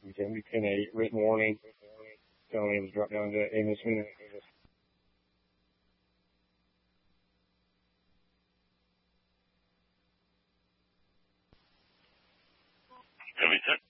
We sent a written warning telling him to drop down to a misdemeanor. Everything.